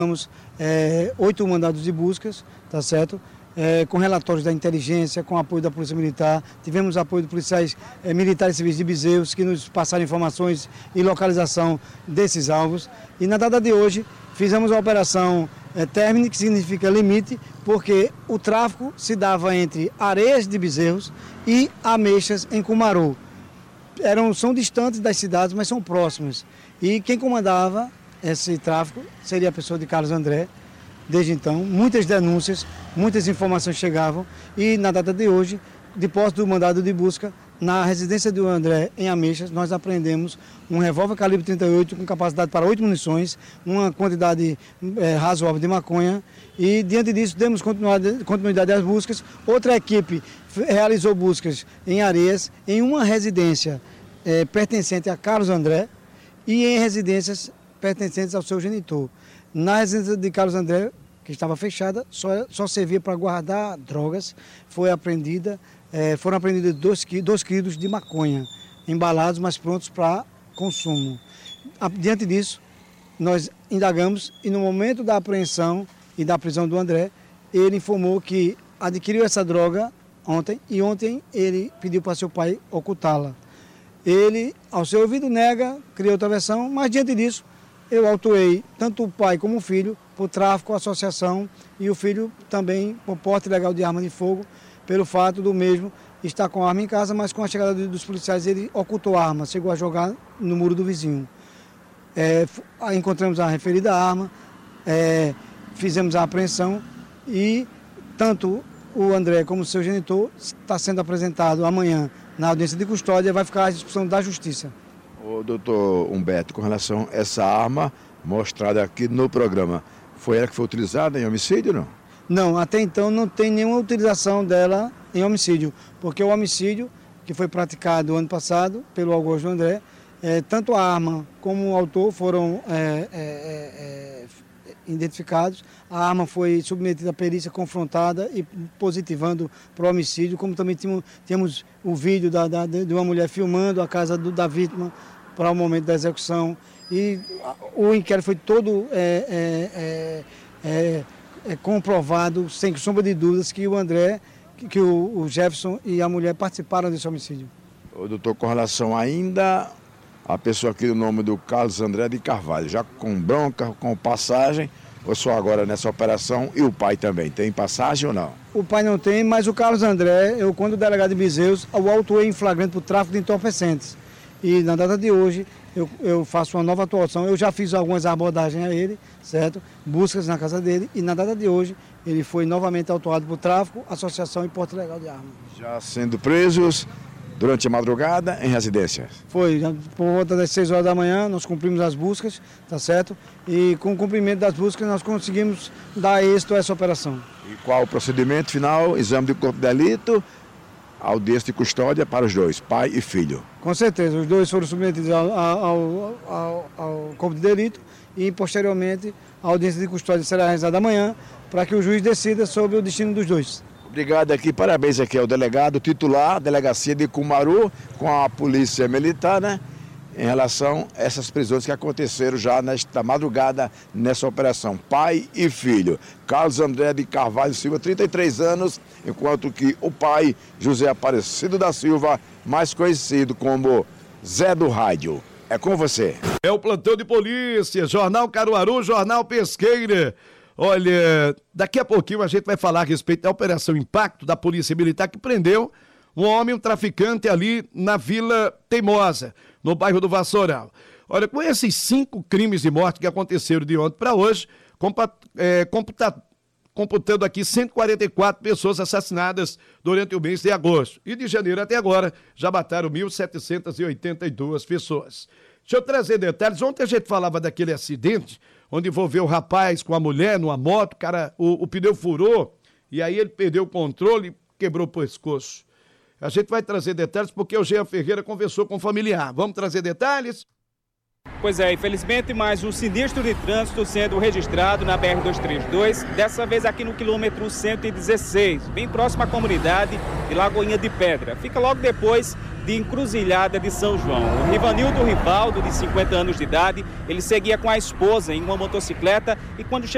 Temos 8 mandados de buscas, tá certo? Com relatórios da inteligência, com apoio da Polícia Militar. Tivemos apoio de policiais militares e civis de Bezerros, que nos passaram informações e localização desses alvos. E na data de hoje, fizemos a operação términe, que significa limite, porque o tráfico se dava entre Areias de Bezerros e Ameixas, em Cumaru. São distantes das cidades, mas são próximas. E quem comandava esse tráfico seria a pessoa de Carlos André. Desde então, muitas denúncias, muitas informações chegavam e na data de hoje, de posse do mandado de busca, na residência do André, em Ameixas, nós apreendemos um revólver calibre 38 com capacidade para 8 munições, uma quantidade razoável de maconha e, diante disso, demos continuidade às buscas. Outra equipe realizou buscas em Areias, em uma residência pertencente a Carlos André e em residências pertencentes ao seu genitor. Na residência de Carlos André, que estava fechada, só servia para guardar drogas, foram apreendidos 2 quilos de maconha, embalados, mas prontos para consumo. Diante disso, nós indagamos e no momento da apreensão e da prisão do André, ele informou que adquiriu essa droga ontem e ontem ele pediu para seu pai ocultá-la. Ele, ao seu ouvido, nega, criou outra versão, mas diante disso, eu autuei tanto o pai como o filho por tráfico, associação e o filho também por porte ilegal de arma de fogo, pelo fato do mesmo estar com a arma em casa, mas com a chegada dos policiais ele ocultou a arma, chegou a jogar no muro do vizinho. Encontramos a referida arma, fizemos a apreensão e tanto o André como o seu genitor está sendo apresentado amanhã na audiência de custódia, vai ficar à disposição da Justiça. O doutor Humberto, com relação a essa arma mostrada aqui no programa, foi ela que foi utilizada em homicídio, não? Não, até então não tem nenhuma utilização dela em homicídio, porque o homicídio que foi praticado ano passado pelo Augusto André, tanto a arma como o autor foram identificados. A arma foi submetida à perícia, confrontada e positivando para o homicídio, como também tínhamos o vídeo de uma mulher filmando a casa da vítima para o momento da execução. E o inquérito foi todo comprovado, sem sombra de dúvidas, que o André, que o Jefferson e a mulher participaram desse homicídio. O doutor, com relação ainda a pessoa aqui do nome do Carlos André de Carvalho, já com bronca, com passagem, ou só agora nessa operação, e o pai também, tem passagem ou não? O pai não tem, mas o Carlos André, quando o delegado de Bezerros, o autuei em flagrante por tráfico de entorpecentes. E na data de hoje, eu faço uma nova atuação, eu já fiz algumas abordagens a ele, certo? Buscas na casa dele, e na data de hoje, ele foi novamente autuado por tráfico, associação e porte ilegal de arma. Já sendo presos durante a madrugada em residência? Foi, por volta das 6 horas da manhã, nós cumprimos as buscas, tá certo? E com o cumprimento das buscas, nós conseguimos dar êxito a essa operação. E qual o procedimento final? Exame de corpo de delito, audiência de custódia para os dois, pai e filho? Com certeza, os dois foram submetidos ao corpo de delito e, posteriormente, a audiência de custódia será realizada amanhã para que o juiz decida sobre o destino dos dois. Obrigado aqui, parabéns aqui ao delegado titular, delegacia de Cumaru, com a Polícia Militar, né? Em relação a essas prisões que aconteceram já nesta madrugada, nessa operação. Pai e filho. Carlos André de Carvalho Silva, 33 anos, enquanto que o pai, José Aparecido da Silva, mais conhecido como Zé do Rádio. É com você. É o plantão de polícia, Jornal Caruaru, Jornal Pesqueira. Olha, daqui a pouquinho a gente vai falar a respeito da Operação Impacto da Polícia Militar, que prendeu um homem, um traficante ali na Vila Teimosa, no bairro do Vassoural. Olha, com esses 5 crimes de morte que aconteceram de ontem para hoje, computando aqui 144 pessoas assassinadas durante o mês de agosto. E de janeiro até agora, já mataram 1.782 pessoas. Deixa eu trazer detalhes. Ontem a gente falava daquele acidente onde envolveu o rapaz com a mulher numa moto, o pneu furou e aí ele perdeu o controle e quebrou o pescoço. A gente vai trazer detalhes porque o Jean Ferreira conversou com o familiar. Vamos trazer detalhes? Pois é, infelizmente mais um sinistro de trânsito sendo registrado na BR-232, dessa vez aqui no quilômetro 116, bem próximo à comunidade de Lagoinha de Pedra. Fica logo depois de Encruzilhada de São João. O Rivanildo Rivaldo, de 50 anos de idade, ele seguia com a esposa em uma motocicleta e quando chegou